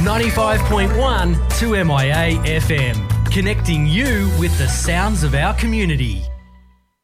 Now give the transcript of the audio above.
95.1 2MIA FM, connecting you with the sounds of our community.